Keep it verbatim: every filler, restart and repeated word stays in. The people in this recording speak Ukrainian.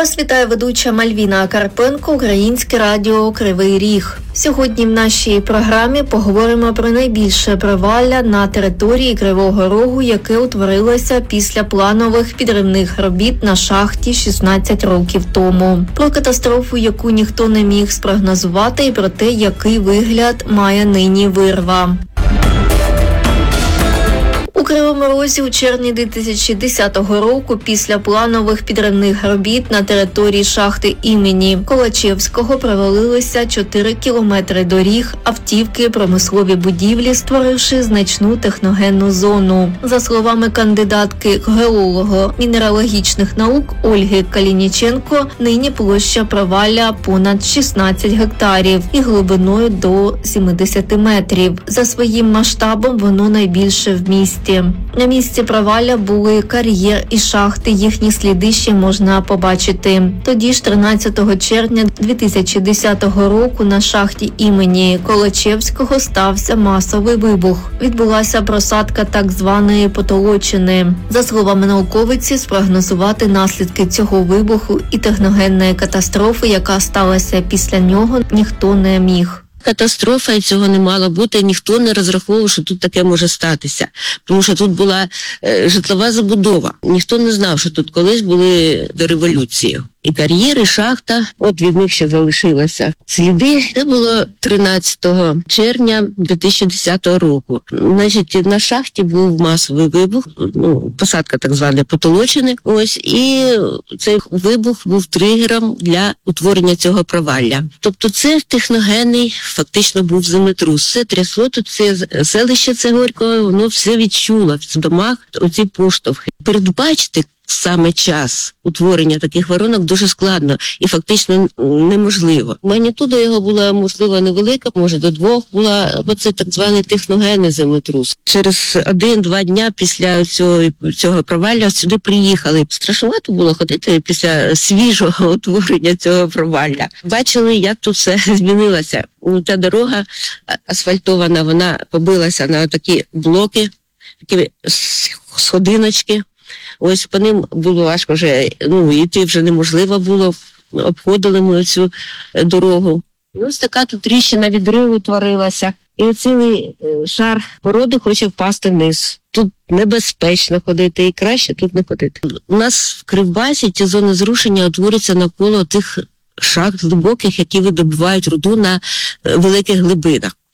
Вас вітає ведуча Мальвіна Карпенко, Українське радіо «Кривий Ріг». Сьогодні в нашій програмі поговоримо про найбільше провалля на території Кривого Рогу, яке утворилося після планових підривних робіт на шахті шістнадцять років тому. Про катастрофу, яку ніхто не міг спрогнозувати, і про те, який вигляд має нині вирва. У Кривому Розі у червні дві тисячі десятого року після планових підривних робіт на території шахти імені Колачевського провалилися чотири кілометри доріг, автівки, промислові будівлі, створивши значну техногенну зону. За словами кандидатки геолого-мінералогічних наук Ольги Калініченко, нині площа провалля понад шістнадцять гектарів і глибиною до сімдесят метрів. За своїм масштабом воно найбільше в місті. На місці провалля були кар'єр і шахти, їхні сліди ще можна побачити. Тоді ж тринадцятого червня дві тисячі десятого року на шахті імені Колачевського стався масовий вибух. Відбулася просадка так званої потолочини. За словами науковиці, спрогнозувати наслідки цього вибуху і техногенної катастрофи, яка сталася після нього, ніхто не міг. Катастрофа, і цього не мало бути, ніхто не розраховував, що тут таке може статися. Тому що тут була е, житлова забудова. Ніхто не знав, що тут колись були до революції. І кар'єр, і шахта, от від них ще залишилися сліди. Це було тринадцятого червня дві тисячі десятого року. Значить, на шахті був масовий вибух, ну, посадка так звана потолочини. Ось, і цей вибух був тригером для утворення цього провалля. Тобто це техногенний, фактично був землетрус. Все трясло, тут це селище це Горького, воно все відчуло в домах оці поштовхи. Передбачити саме час утворення таких воронок дуже складно і фактично неможливо. Магнітуда його була, можливо, невелика, може до двох була, бо це так званий техногенний землетрус. Через один-два дня після цього, цього провалля сюди приїхали. Страшновато було ходити після свіжого утворення цього провалля. Бачили, як тут все змінилося. Та дорога асфальтована, вона побилася на такі блоки, такі сходиночки. Ось по ним було важко вже, ну, йти вже неможливо було, обходили ми цю дорогу. І ось така тут тріщина відриву творилася, і цілий шар породи хоче впасти вниз. Тут небезпечно ходити і краще тут не ходити. У нас в Кривбасі ті зони зрушення утворюються навколо тих шахт глибоких, які видобувають руду на великих глибинах.